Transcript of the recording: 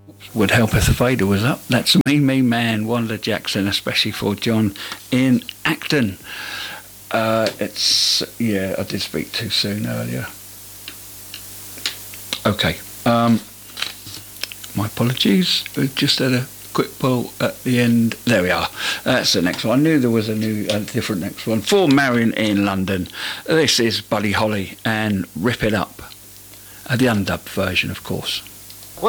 would help if the fader was up. That's Me Man, Wanda Jackson, especially for John in Acton. I did speak too soon earlier. Okay. My apologies. We just had a quick pull at the end. There we are. That's the next one. I knew there was a different next one. For Marion in London. This is Buddy Holly and Rip It Up. The undubbed version, of course.